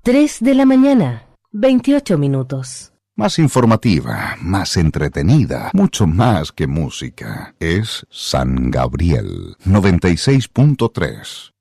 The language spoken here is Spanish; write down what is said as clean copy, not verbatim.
3 de la mañana, 28 minutos. Más informativa, más entretenida, mucho más que música. Es San Gabriel 96.3.